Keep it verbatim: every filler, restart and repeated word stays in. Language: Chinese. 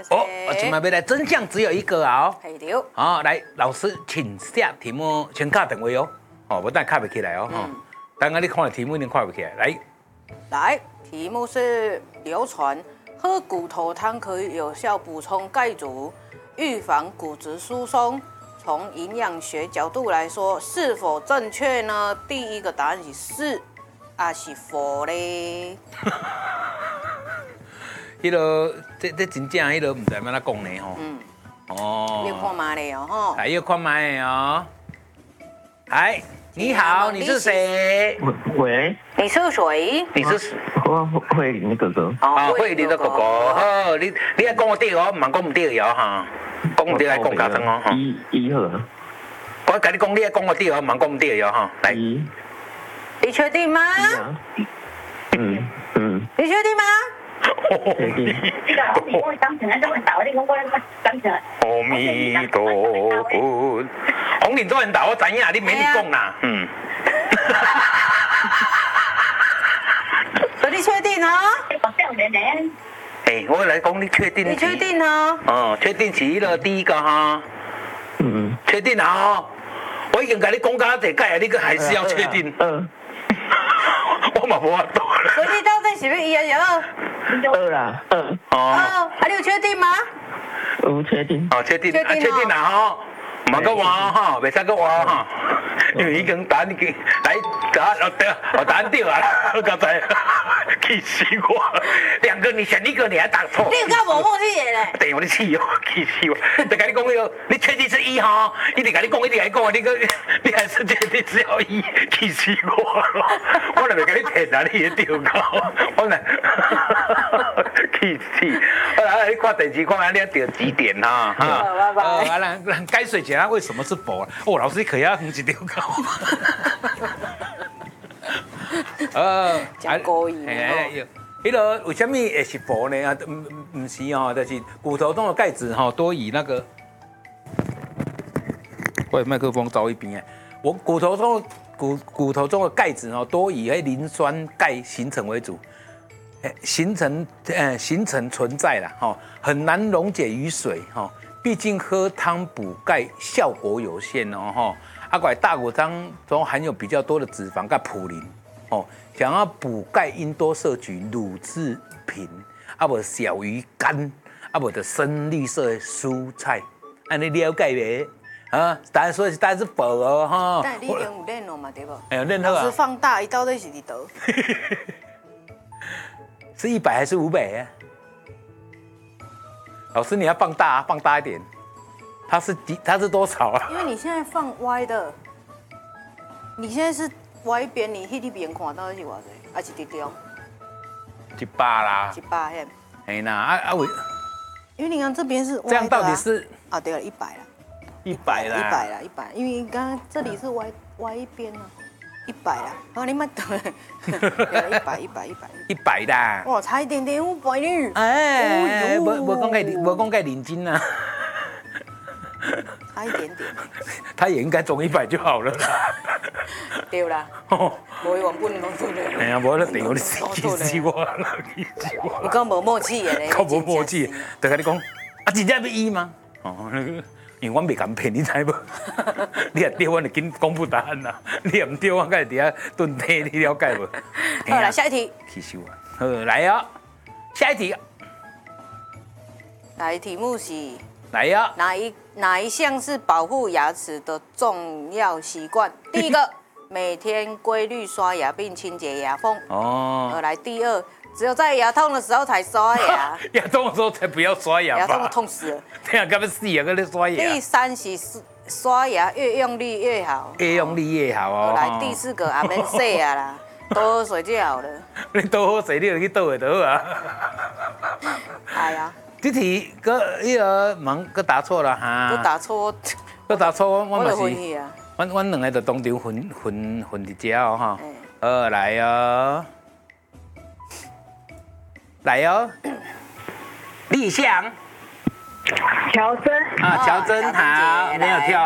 哦，我今晚要来真相只有一个哦。 系对。 好，来，老师请下题目，先卡电话哦。哦，不但卡不起来哦。嗯。等下你看的题目一定看不起来。来， 来，题目是流传喝骨头汤可以有效补充钙质，预防骨质疏松。从营养学角度来说，是否正确呢？第一个答案是是，还是否嘞？ 迄个，这这真正迄个唔知要哪讲呢吼。嗯。哦。 你看嘛嘞哦吼。 来，要看麦哦。嗨，你好，你是谁？ 喂。 你是谁？ 你是我慧玲的哥哥。 哦，慧玲的哥哥。好，你你要讲我对哦，唔通讲唔对哦哈。讲唔对来讲假真哦。 一一号。 我跟你讲，你要讲我对哦，唔通讲唔对哦哈。来。 你确定吗？ 嗯嗯。 你确定吗？ 确定。 阿弥陀佛，红领多人打我知影，你没你讲啦，嗯。 所以你确定啊？ 哎，我来讲，你确定？ 你确定啊？ 哦，确定是了第一个哈。嗯。确定啊？我已经跟你讲到这届，你个还是要确定。嗯。我嘛无法度了。 所以你到底是不是一还是二？ 二啦，二。 哦。啊，你有确定吗？ 我确定。 哦，确定，确定啦哈。唔好个话哈，袂使个话哈，因为已经答案已经来答案哦对，我答案对啊，刚才气死我！两个你选一个，你还答错。 你有搞无默契的嘞？ 对，我的气哦，气死我！就跟你讲那个，你确定是一哈？一直跟你讲，一直跟你讲，你个你还是确定只有一，气死我了！我来袂跟你骗啊，你也丢高，我来气死！后来你看电视看下，你要丢几点哈？ 哈，拜拜。 啊，咱咱解释一下为什么是佛？哦，老师可以要横一条高。呃， 讲故意。 哎，迄个为什么会是佛呢？啊，唔唔是哦，就是骨头中的钙质哈，多以那个，喂，麦克风走一边哎，我骨头中骨骨头中的钙质哦，多以迄磷酸钙形成为主。形成呃形成存在啦，哈，很难溶解于水哈，毕竟喝汤补钙效果有限哦哈。啊，怪大骨汤中含有比较多的脂肪跟普林哦，想要补钙应多摄取乳制品，啊不小鱼干，啊不的深绿色的蔬菜，安尼了解没？啊，当然说是当然是饱哦哈。 但你已经有练了嘛，对不？ 哎，练好啊。 老师放大，伊到底是伫倒？ 是一百还是五百啊？老师，你要放大，放大一点。它是几？它是多少啊？ 因为你现在放歪的，你现在是歪边，你迄边看到底是偌济？还是伫中？ 一百啦。 一百嘿。 哎呐，啊啊我。 因为你看这边是歪的、啊。 这样到底是？ 啊，对了，一百啦。 一百啦。 一百啦，一百。因为刚刚这里是歪歪一边啊。一百啦，啊你妈对，一百一百一百一百啦， 哇差一点点五百呢， 哎，无无讲给无讲给领金啊， 差一点点， 他也应该中一百就好了啦， 对啦，无原本拢做咧， 哎呀，无咧电我你死死我了，气死我， 我讲无默契的咧， 讲无默契，就跟你讲，啊真正要一吗？哦。因为我袂敢骗你，知无？你也对，我就紧公布答案啦。你也唔对，我该底下蹲底，你了解无？ 好，来下一题。 气死我！好，来哦，下一题。 来，题目是来呀、哦， 哪一哪一项是保护牙齿的重要习惯？第一个，每天规律刷牙并清洁牙缝。哦。来，第二。只有在牙痛的时候才刷牙， 牙痛的时候才不要刷牙吧？ 牙痛痛死了。 对啊，干嘛死啊？搁咧刷牙。 第三是刷牙越用力越好， 越用力越好哦。 来第四个也免洗啊啦，多喝水就好了。 你多喝水，你就去倒下就好啊。 哎呀， 这题个迄个忙个答错了哈。 个答错， 个答错，我我嘛是， 啊。 阮阮两个就当场分分分一只哦哈。好，来哦。来哦，立项， 乔真啊，乔真好，没有跳。